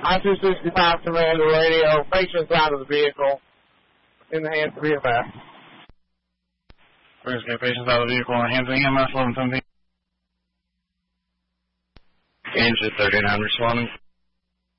I-265 command the radio. Patients out of the vehicle. In the hands of EMS. We're going to get patients out of the vehicle in the hands of EMS 1117. Angel 39 responding.